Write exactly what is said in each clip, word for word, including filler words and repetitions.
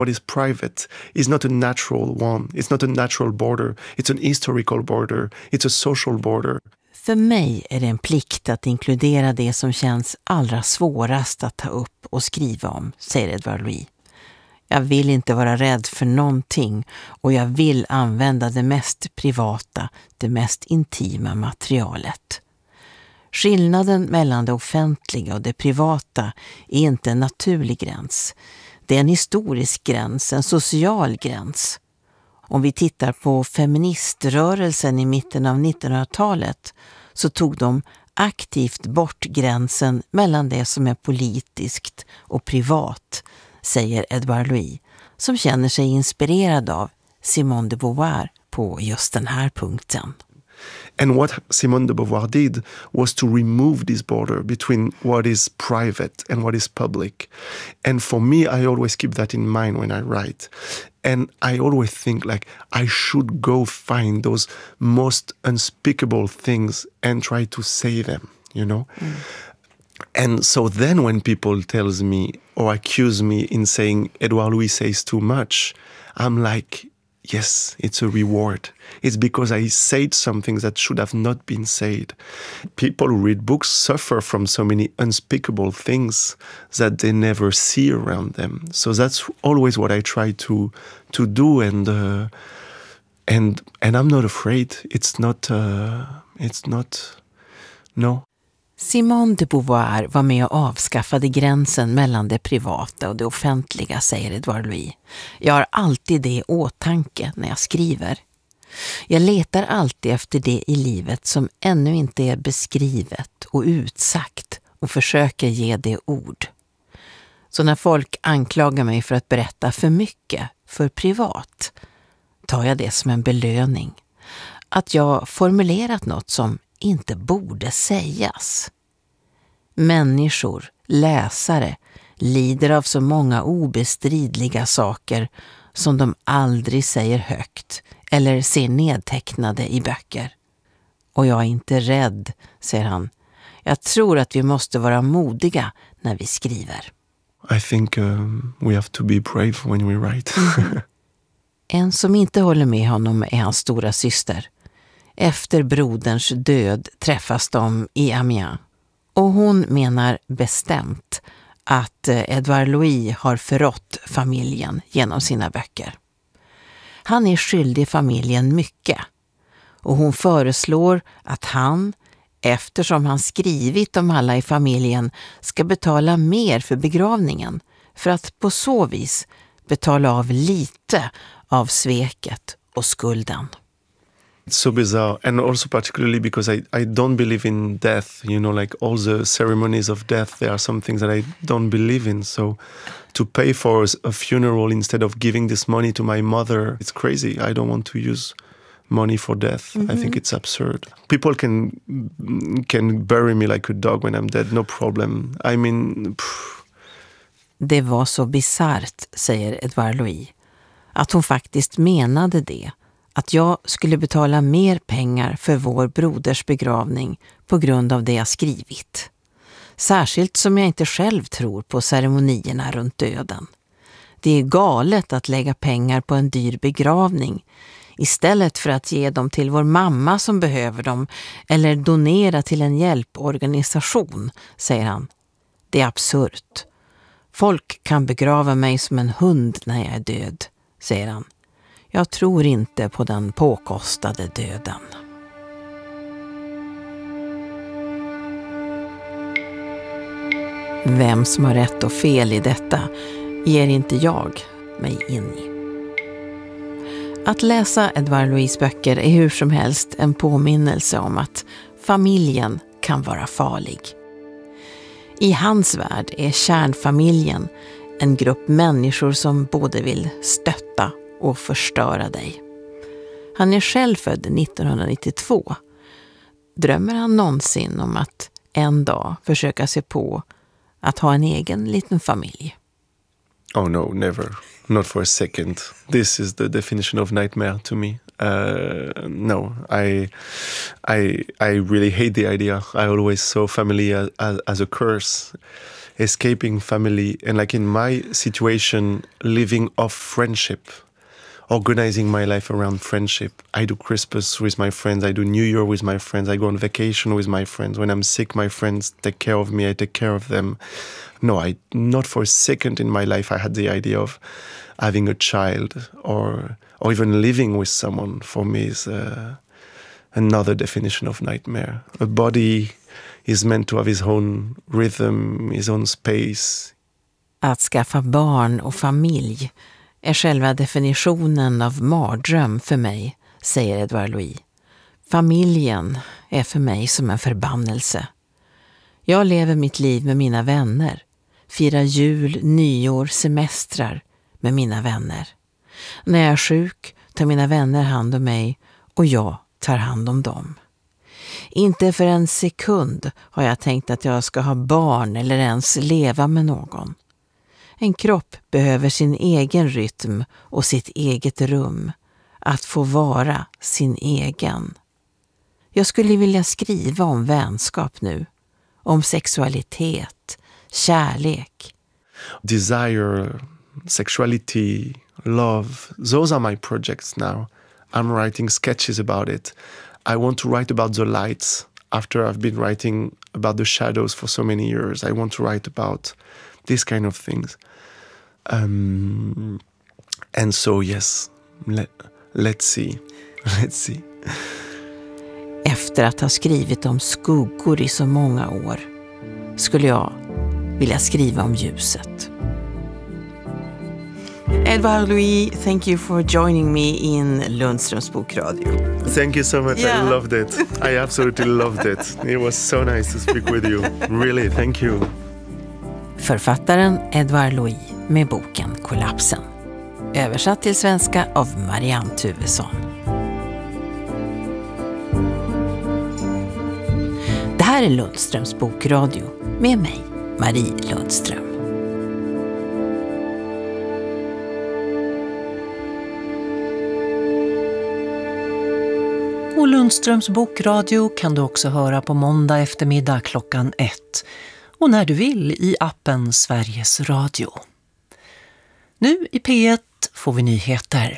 What is private is not a natural one. It's not a natural border. It's an historical border. It's a social border. För mig är det en plikt att inkludera det som känns allra svårast att ta upp och skriva om, säger Edvard Louis. Jag vill inte vara rädd för någonting och jag vill använda det mest privata, det mest intima materialet. Skillnaden mellan det offentliga och det privata är inte en naturlig gräns. Det är en historisk gräns, en social gräns. Om vi tittar på feministrörelsen i mitten av nittonhundratalet så tog de aktivt bort gränsen mellan det som är politiskt och privat, säger Edvard Louis, som känner sig inspirerad av Simone de Beauvoir på just den här punkten. And what Simone de Beauvoir did was to remove this border between what is private and what is public. And for me, I always keep that in mind when I write. And I always think like I should go find those most unspeakable things and try to say them, you know? Mm. And so then when people tells me or accuse me in saying Edouard Louis says too much, I'm like, yes, it's a reward. It's because I said something that should have not been said. People who read books suffer from so many unspeakable things that they never see around them. So that's always what I try to to do, and uh, and and I'm not afraid. It's not. Uh, it's not. No. Simone de Beauvoir var med och avskaffade gränsen mellan det privata och det offentliga, säger Edvard Louis. Jag har alltid det i åtanke när jag skriver. Jag letar alltid efter det i livet som ännu inte är beskrivet och utsagt och försöker ge det ord. Så när folk anklagar mig för att berätta för mycket, för privat, tar jag det som en belöning. Att jag formulerat något som inte borde sägas. Människor, läsare, lider av så många obestridliga saker som de aldrig säger högt eller ser nedtecknade i böcker. Och jag är inte rädd, säger han. Jag tror att vi måste vara modiga när vi skriver. I think um, we have to be brave when we write. Mm. En som inte håller med honom är hans stora syster. Efter broderns död träffas de i Amiens. Och hon menar bestämt att Edvard Louis har förrått familjen genom sina böcker. Han är skyldig familjen mycket. Och hon föreslår att han, eftersom han skrivit om alla i familjen, ska betala mer för begravningen. För att på så vis betala av lite av sveket och skulden. It's so bizarre, and also particularly because I, I don't believe in death, you know, like all the ceremonies of death, there are some things that I don't believe in. So to pay for a funeral instead of giving this money to my mother, it's crazy. I don't want to use money for death. Mm-hmm. I think it's absurd. People can can bury me like a dog when I'm dead, no problem. I mean... Pff. Det var så bizarrt, säger Edvard Louis, att hon faktiskt menade det. Att jag skulle betala mer pengar för vår broders begravning på grund av det jag skrivit. Särskilt som jag inte själv tror på ceremonierna runt döden. Det är galet att lägga pengar på en dyr begravning istället för att ge dem till vår mamma som behöver dem eller donera till en hjälporganisation, säger han. Det är absurt. Folk kan begrava mig som en hund när jag är död, säger han. Jag tror inte på den påkostade döden. Vem som har rätt och fel i detta ger inte jag mig in i. Att läsa Edvard Louis böcker är hur som helst en påminnelse om att familjen kan vara farlig. I hans värld är kärnfamiljen en grupp människor som både vill stötta och förstöra dig. Han är själv född nittonhundranittiotvå. Drömmer han någonsin om att en dag försöka se på att ha en egen liten familj? Oh no, never. Not for a second. This is the definition of nightmare to me. Uh, no, I, I, I really hate the idea. I always saw family as, as, as a curse. escaping family, and like in my situation, living off friendship, organizing my life around friendship. I do Christmas with my friends, I do New Year with my friends, I go on vacation with my friends. When I'm sick, my friends take care of me, I take care of them. No, I not for a second in my life I had the idea of having a child or or even living with someone. For me is uh, another definition of nightmare. A body is meant to have his own rhythm, his own space. Att skaffa barn och familj är själva definitionen av mardröm för mig, säger Edouard Louis. Familjen är för mig som en förbannelse. Jag lever mitt liv med mina vänner, firar jul, nyår, semestrar med mina vänner. När jag är sjuk tar mina vänner hand om mig och jag tar hand om dem. Inte för en sekund har jag tänkt att jag ska ha barn eller ens leva med någon. En kropp behöver sin egen rytm och sitt eget rum. Att få vara sin egen. Jag skulle vilja skriva om vänskap nu. Om sexualitet, kärlek. Desire, sexuality, love. Those are my projects now. I'm writing sketches about it. I want to write about the lights after I've been writing about the shadows for so many years. I want to write about these kind of things. Um, and so, yes, let, let's see. Let's see. Efter att ha skrivit om skuggor i så många år skulle jag vilja skriva om ljuset. Edouard Louis, thank you for joining me in Lundströms bokradio. Thank you so much. Yeah. I loved it. I absolutely loved it. It was so nice to speak with you. Really, thank you. Författaren Edouard Louis med boken Kollapsen. Översatt till svenska av Marianne Tuvesson. Det här är Lundströms bokradio med mig, Marie Lundström. Och Lundströms bokradio kan du också höra på måndag eftermiddag klockan ett. Och när du vill i appen Sveriges Radio. Nu i P ett får vi nyheter.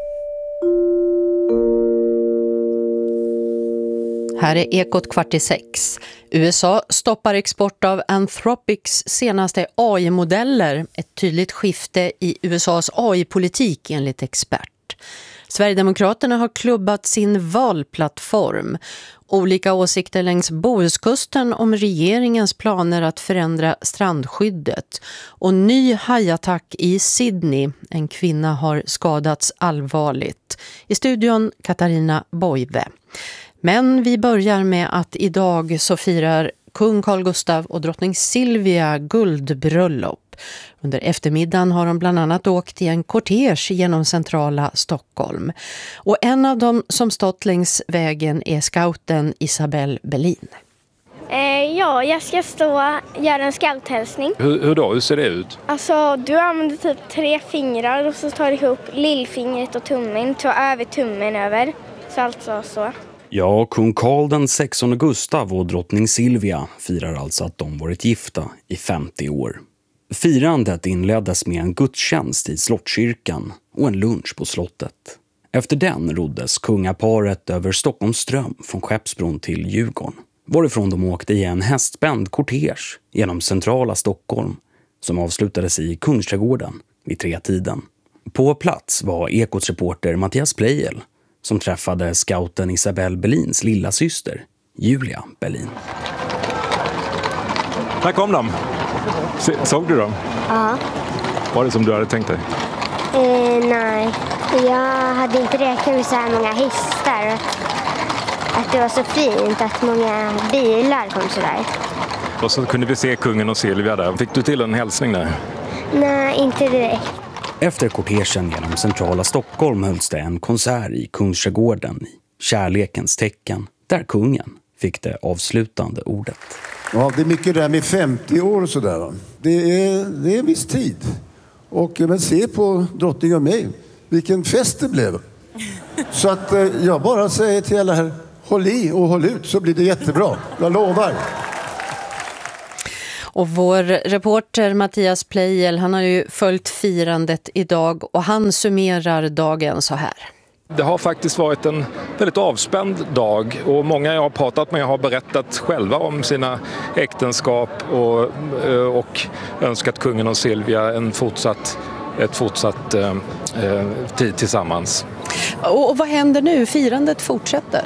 Här är Ekot kvart i sex. U S A stoppar export av Anthropics senaste A I-modeller. Ett tydligt skifte i U S A:s A I-politik enligt expert. Sverigedemokraterna har klubbat sin valplattform. Olika åsikter längs Bohuskusten om regeringens planer att förändra strandskyddet. Och ny hajattack i Sydney. En kvinna har skadats allvarligt. I studion Katarina Boive. Men vi börjar med att idag så firar kung Carl Gustaf och drottning Silvia guldbröllop. Under eftermiddagen har de bland annat åkt i en kortege genom centrala Stockholm. Och en av dem som stått längs vägen är scouten Isabelle Berlin. Eh, ja, jag ska stå och göra en scouthälsning. Hur, hur då? Hur ser det ut? Alltså, du använder typ tre fingrar och så tar du ihop lillfingret och tummen, tar över tummen över. Så alltså så. Ja, kung Carl den sextonde Gustav och drottning Silvia firar alltså att de varit gifta i femtio år. Firandet inleddes med en gudstjänst i slottskyrkan och en lunch på slottet. Efter den roddes kungaparet över Stockholms ström från Skeppsbron till Djurgården, varifrån de åkte i en hästspänd kortege genom centrala Stockholm som avslutades i Kungsträdgården vid tretiden. På plats var Ekots reporter Mattias Pleijel som träffade scouten Isabelle Berlins lilla syster, Julia Berlin. Här kom de. Såg du dem? Ja. Var det som du hade tänkt dig? Eh, nej, jag hade inte räknat med så här många hästar. Att det var så fint att många bilar kom så där. Och så kunde vi se kungen och Silvia där. Fick du till en hälsning där? Nej, inte direkt. Efter kortegen genom centrala Stockholm hölls det en konsert i Kungsträdgården i kärlekens tecken, där kungen fick det avslutande ordet. Ja, det är mycket där med femtio år och sådär. Det är, det är en viss tid. Och men se på drottning och mig, vilken fest det blev. Så att jag bara säger till alla här, håll i och håll ut så blir det jättebra. Jag lovar. Och vår reporter Mattias Pleijel, han har ju följt firandet idag och han summerar dagen så här. Det har faktiskt varit en väldigt avspänd dag och många jag har pratat med har berättat själva om sina äktenskap och, och önskat kungen och Silvia en fortsatt, ett fortsatt eh, tid tillsammans. Och vad händer nu? Firandet fortsätter?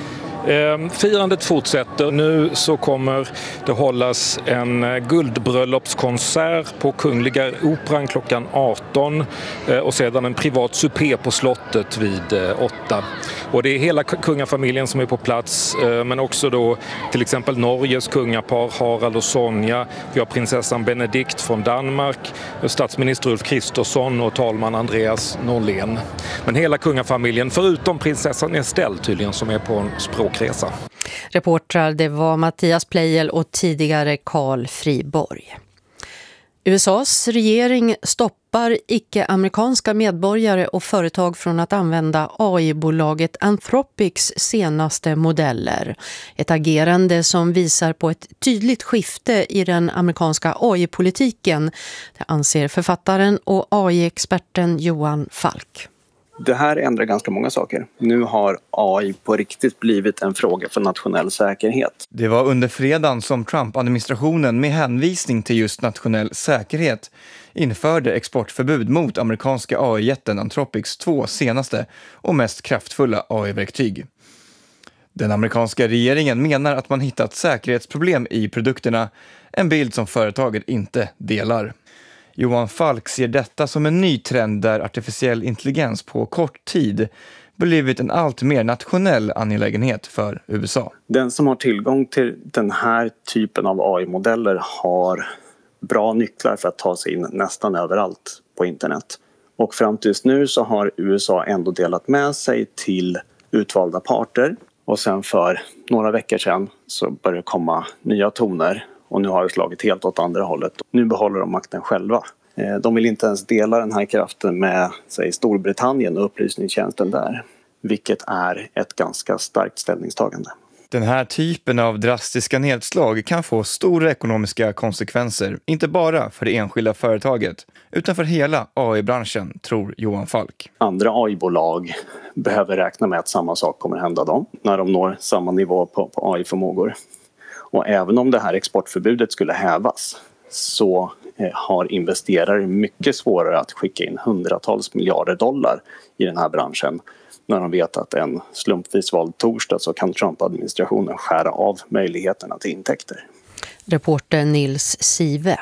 Eh, firandet fortsätter. Nu så kommer det hållas en eh, guldbröllopskonsert på Kungliga Operan klockan arton eh, och sedan en privat supé på slottet vid eh, åtta. Och det är hela kungafamiljen som är på plats, eh, men också då till exempel Norges kungapar Harald och Sonja. Vi har prinsessan Benedikt från Danmark, statsminister Ulf Kristersson och talman Andreas Norlén. Men hela kungafamiljen, förutom prinsessan Estelle tydligen, som är på en språkresa. Reportrar, det var Mattias Pleijel och tidigare Carl Friborg. U S A:s regering stoppar icke-amerikanska medborgare och företag från att använda A I-bolaget Anthropics senaste modeller. Ett agerande som visar på ett tydligt skifte i den amerikanska A I-politiken, det anser författaren och A I-experten Johan Falk. Det här ändrar ganska många saker. Nu har A I på riktigt blivit en fråga för nationell säkerhet. Det var under fredagen som Trump-administrationen med hänvisning till just nationell säkerhet införde exportförbud mot amerikanska A I-jätten Anthropics två senaste och mest kraftfulla A I-verktyg. Den amerikanska regeringen menar att man hittat säkerhetsproblem i produkterna, en bild som företaget inte delar. Johan Falk ser detta som en ny trend där artificiell intelligens på kort tid blivit en allt mer nationell angelägenhet för U S A. Den som har tillgång till den här typen av A I-modeller har bra nycklar för att ta sig in nästan överallt på internet. Och fram tills nu så har U S A ändå delat med sig till utvalda parter. Och sen för några veckor sedan så började det komma nya toner. Och nu har det slagit helt åt andra hållet. Nu behåller de makten själva. De vill inte ens dela den här kraften med säg, Storbritannien och upplysningstjänsten där. Vilket är ett ganska starkt ställningstagande. Den här typen av drastiska nedslag kan få stora ekonomiska konsekvenser. Inte bara för det enskilda företaget utan för hela A I-branschen, tror Johan Falk. Andra A I-bolag behöver räkna med att samma sak kommer hända dem när de når samma nivå på, på A I-förmågor. Och även om det här exportförbudet skulle hävas så eh, har investerare mycket svårare att skicka in hundratals miljarder dollar i den här branschen när de vet att en slumpvis vald torsdag så kan Trump-administrationen skära av möjligheterna till intäkter. Reporter Nils Sive.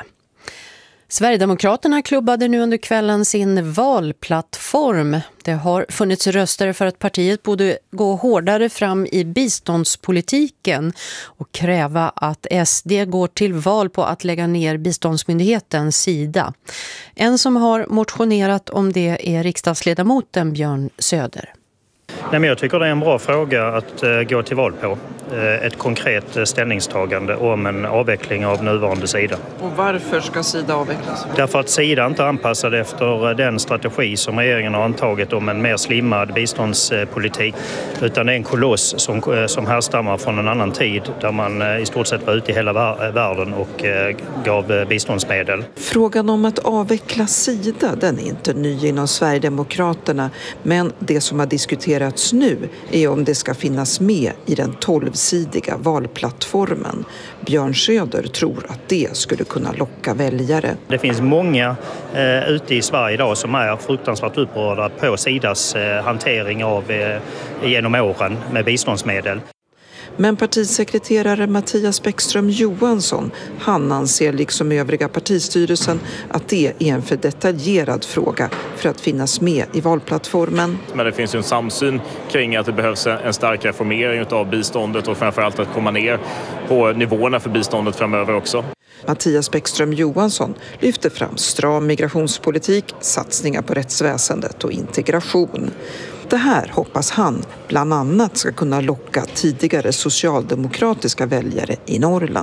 Sverigedemokraterna klubbade nu under kvällen sin valplattform. Det har funnits röster för att partiet borde gå hårdare fram i biståndspolitiken och kräva att S D går till val på att lägga ner biståndsmyndigheten Sida. En som har motionerat om det är riksdagsledamoten Björn Söder. Nej, men jag tycker det är en bra fråga att uh, gå till val på. Uh, ett konkret uh, ställningstagande om en avveckling av nuvarande Sida. Och varför ska Sida avvecklas? Därför att Sida inte är anpassad efter uh, den strategi som regeringen har antagit om en mer slimmad biståndspolitik. Uh, utan det är en koloss som, uh, som härstammar från en annan tid där man uh, i stort sett var ute i hela vär- världen och uh, gav uh, biståndsmedel. Frågan om att avveckla Sida, den är inte ny inom Sverigedemokraterna, men det som har diskuterats nu är om det ska finnas med i den tolvsidiga valplattformen. Björn Söder tror att det skulle kunna locka väljare. Det finns många eh, ute i Sverige idag som är fruktansvärt upprörda på Sidas eh, hantering av eh, genom åren med biståndsmedel. Men partisekreterare Mattias Bäckström Johansson, han anser liksom övriga partistyrelsen att det är en för detaljerad fråga för att finnas med i valplattformen. Men det finns ju en samsyn kring att det behövs en stark reformering av biståndet och framförallt att komma ner på nivåerna för biståndet framöver också. Mattias Bäckström Johansson lyfter fram stram migrationspolitik, satsningar på rättsväsendet och integration. Det här hoppas han bland annat ska kunna locka tidigare socialdemokratiska väljare i Norrland.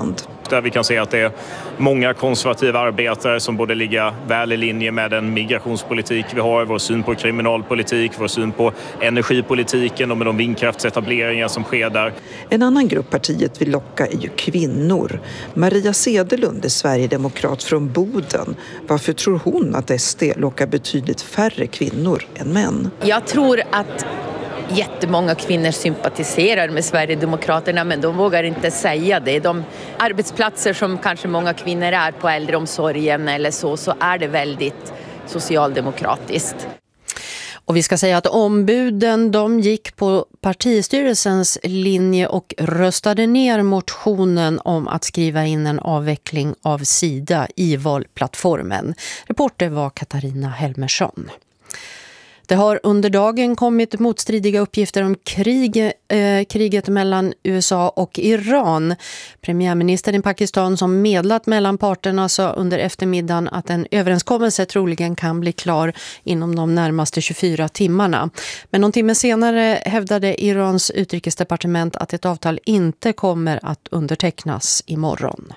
grupp där vi kan se att det är många konservativa arbetare som borde ligga väl i linje med den migrationspolitik vi har, vår syn på kriminalpolitik, vår syn på energipolitiken och med de vindkraftsetableringar som sker där. En annan grupp partiet vill locka är ju kvinnor. Maria Cederlund är Sverigedemokrat från Boden. Varför tror hon att S D lockar betydligt färre kvinnor än män? Jag tror att jättemånga kvinnor sympatiserar med Sverigedemokraterna, men de vågar inte säga det. De arbetsplatser som kanske många kvinnor är på, äldreomsorgen eller så, så är det väldigt socialdemokratiskt. Och vi ska säga att ombuden de gick på partistyrelsens linje och röstade ner motionen om att skriva in en avveckling av Sida i valplattformen. Reporter var Katarina Helmersson. Det har under dagen kommit motstridiga uppgifter om krig, eh, kriget mellan U S A och Iran. Premiärministern i Pakistan som medlat mellan parterna sa under eftermiddagen att en överenskommelse troligen kan bli klar inom de närmaste tjugofyra timmarna. Men någon timme senare hävdade Irans utrikesdepartement att ett avtal inte kommer att undertecknas imorgon.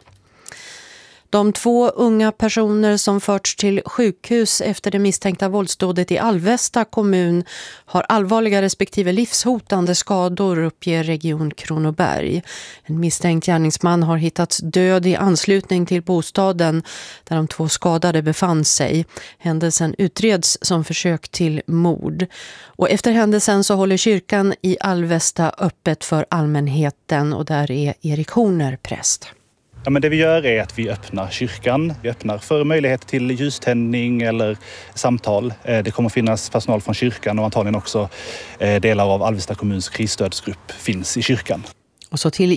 De två unga personer som förts till sjukhus efter det misstänkta våldsdådet i Alvesta kommun har allvarliga respektive livshotande skador, uppger Region Kronoberg. En misstänkt gärningsman har hittats död i anslutning till bostaden där de två skadade befann sig. Händelsen utreds som försök till mord. Och efter händelsen så håller kyrkan i Alvesta öppet för allmänheten, och där är Erik Horner präst. Ja, men det vi gör är att vi öppnar kyrkan. Vi öppnar för möjlighet till ljuständning eller samtal. Det kommer finnas personal från kyrkan och antagligen också delar av Alvesta kommuns krisstödsgrupp finns i kyrkan. Och så till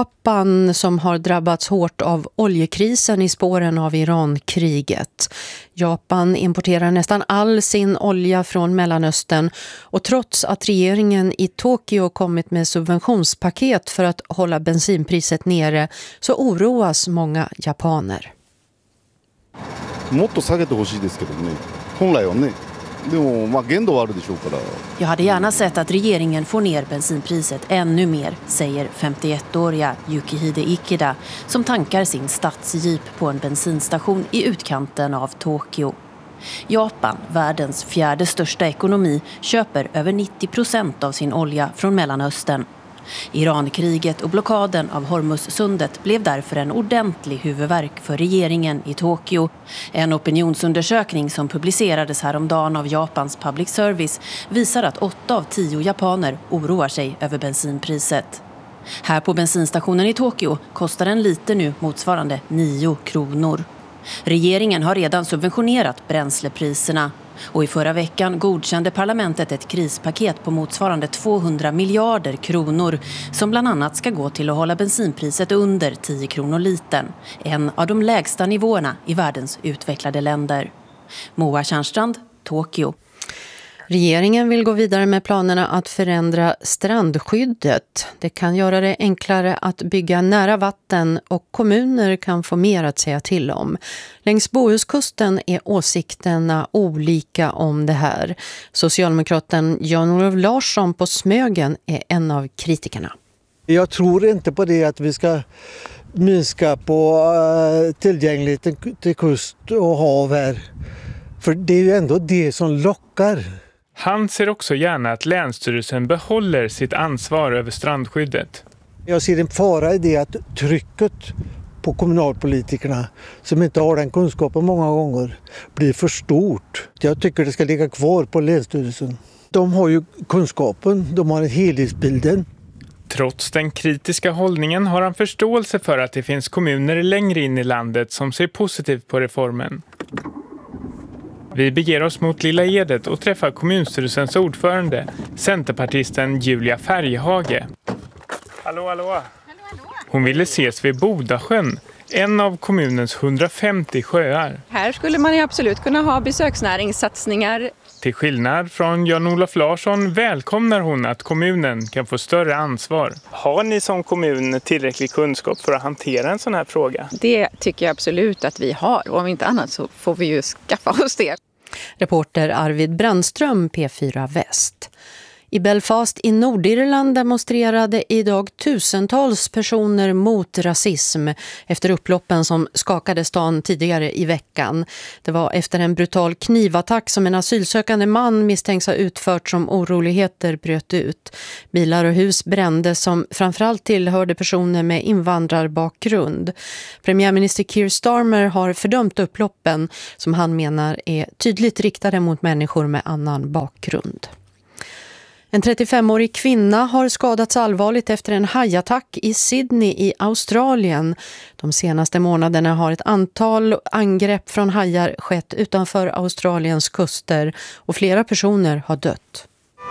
Japan som har drabbats hårt av oljekrisen i spåren av Iran-kriget. Japan importerar nästan all sin olja från Mellanöstern, och trots att regeringen i Tokyo kommit med subventionspaket för att hålla bensinpriset nere så oroas många japaner. もっと下げてほしいですけどね。本来はね。でもまあ限度はあるでしょうから。 Jag hade gärna sett att regeringen får ner bensinpriset ännu mer, säger femtioettåriga Yukihide Ikeda som tankar sin stadsjeep på en bensinstation i utkanten av Tokyo. Japan, världens fjärde största ekonomi, köper över nittio procent av sin olja från Mellanöstern. Irankriget och blockaden av Hormuzsundet blev därför en ordentlig huvudvärk för regeringen i Tokyo. En opinionsundersökning som publicerades häromdagen av Japans public service visar att åtta av tio japaner oroar sig över bensinpriset. Här på bensinstationen i Tokyo kostar en liter nu motsvarande nio kronor. Regeringen har redan subventionerat bränslepriserna. Och i förra veckan godkände parlamentet ett krispaket på motsvarande tvåhundra miljarder kronor som bland annat ska gå till att hålla bensinpriset under tio kronor litern, en av de lägsta nivåerna i världens utvecklade länder. Moa Tjärnstrand, Tokyo. Regeringen vill gå vidare med planerna att förändra strandskyddet. Det kan göra det enklare att bygga nära vatten och kommuner kan få mer att säga till om. Längs Bohuskusten är åsikterna olika om det här. Socialdemokraten Jan-Olof Larsson på Smögen är en av kritikerna. Jag tror inte på det att vi ska minska på tillgängligheten till kust och hav här. För det är ju ändå det som lockar. Han ser också gärna att Länsstyrelsen behåller sitt ansvar över strandskyddet. Jag ser en fara i det att trycket på kommunalpolitikerna som inte har den kunskapen många gånger blir för stort. Jag tycker det ska ligga kvar på Länsstyrelsen. De har ju kunskapen, de har helhetsbilden. Trots den kritiska hållningen har han förståelse för att det finns kommuner längre in i landet som ser positivt på reformen. Vi beger oss mot Lilla Edet och träffar kommunstyrelsens ordförande, centerpartisten Julia Färjehage. Hallå, hallå. Hon ville ses vid Bodasjön, en av kommunens hundrafemtio sjöar. Här skulle man ju absolut kunna ha besöksnäringssatsningar. Till skillnad från Jan-Olof Larsson välkomnar hon att kommunen kan få större ansvar. Har ni som kommun tillräcklig kunskap för att hantera en sån här fråga? Det tycker jag absolut att vi har, och om inte annat så får vi ju skaffa oss det. Reporter Arvid Brännström, P fyra Väst. I Belfast i Nordirland demonstrerade idag tusentals personer mot rasism efter upploppen som skakade stan tidigare i veckan. Det var efter en brutal knivattack som en asylsökande man misstänks ha utfört som oroligheter bröt ut. Bilar och hus brändes som framförallt tillhörde personer med invandrarbakgrund. Premiärminister Keir Starmer har fördömt upploppen som han menar är tydligt riktade mot människor med annan bakgrund. En trettiofemårig kvinna har skadats allvarligt efter en hajattack i Sydney i Australien. De senaste månaderna har ett antal angrepp från hajar skett utanför Australiens kuster och flera personer har dött.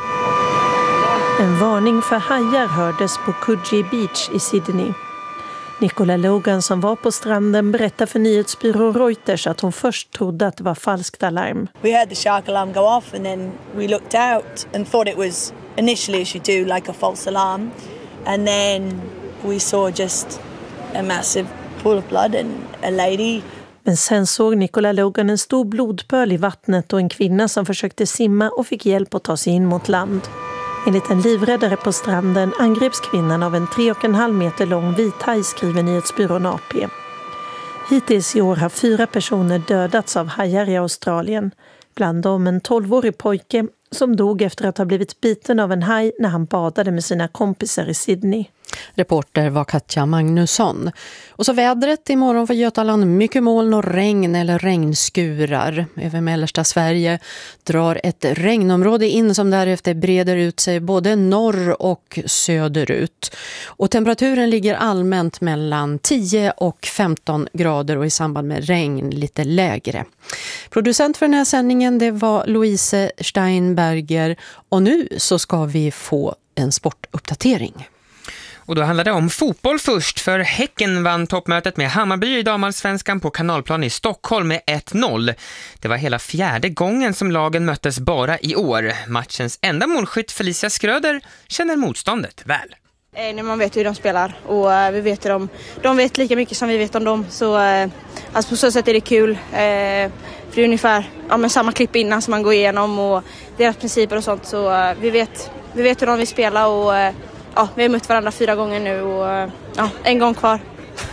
En varning för hajar hördes på Coogee Beach i Sydney. Nicola Logan som var på stranden berättar för nyhetsbyrå Reuters att hon först trodde att det var falskt alarm. We heard the shark alarm go off and then we looked out and thought it was initially, as you do, like a false alarm. And then we saw just a massive pool of blood and a lady. Men sen såg Nicola Logan en stor blodpöl i vattnet och en kvinna som försökte simma och fick hjälp att ta sig in mot land. Enligt en livräddare på stranden angreps kvinnan av en tre och en halv meter lång vithaj, skriver nyhetsbyrån A P. Hittills i år har fyra personer dödats av hajar i Australien. Bland dem en tolvårig pojke som dog efter att ha blivit biten av en haj när han badade med sina kompisar i Sydney. Reporter var Katja Magnusson. Och så vädret imorgon för Götaland, mycket moln och regn eller regnskurar. Över mellersta Sverige drar ett regnområde in som därefter breder ut sig både norr och söderut. Och temperaturen ligger allmänt mellan tio och femton grader och i samband med regn lite lägre. Producent för den här sändningen det var Louise Steinberger och nu så ska vi få en sportuppdatering. Och då handlar det om fotboll först, för Häcken vann toppmötet med Hammarby i damallsvenskan på Kanalplan i Stockholm med ett noll. Det var hela fjärde gången som lagen möttes bara i år. Matchens enda målskytt Felicia Skröder känner motståndet väl. Eh, man vet hur de spelar och eh, vi vet hur de, de vet lika mycket som vi vet om dem. Så eh, alltså på så sätt är det kul. Eh, för det är ungefär ja, men samma klipp innan som man går igenom och deras principer och sånt. Så eh, vi, vet, vi vet hur de vill spela och eh, ja, vi har mött varandra fyra gånger nu och ja, en gång kvar.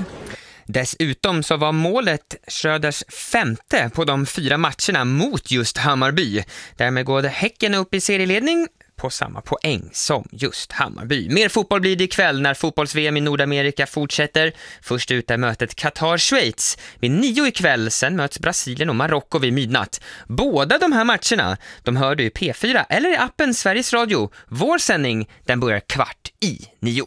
Dessutom så var målet Schröders femte på de fyra matcherna mot just Hammarby. Därmed går det Häcken upp i serieledning på samma poäng som just Hammarby. Mer fotboll blir det ikväll när fotbolls-V M i Nordamerika fortsätter. Först ut är mötet Qatar-Schweiz. Vid nio ikväll, sen möts Brasilien och Marocko vid midnatt. Båda de här matcherna, de hör du i P fyra eller i appen Sveriges Radio. Vår sändning, den börjar kvart i nio.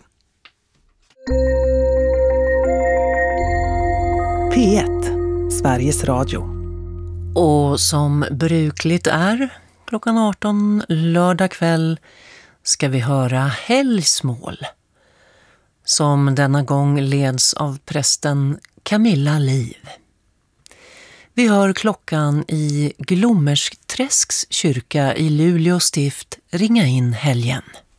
P ett, Sveriges Radio. Och som brukligt är, klockan arton lördag kväll ska vi höra Helgsmål, som denna gång leds av prästen Camilla Liv. Vi hör klockan i Glommersträsks kyrka i Luleå stift ringa in helgen.